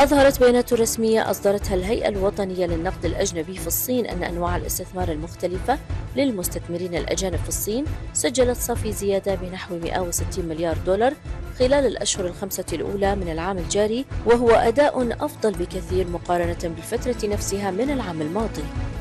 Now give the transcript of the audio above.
أظهرت بيانات رسمية أصدرتها الهيئة الوطنية للنقد الأجنبي في الصين أن أنواع الاستثمار المختلفة للمستثمرين الأجانب في الصين سجلت صافي زيادة بنحو 160 مليار دولار خلال الأشهر الخمسة الأولى من العام الجاري، وهو أداء أفضل بكثير مقارنة بالفترة نفسها من العام الماضي.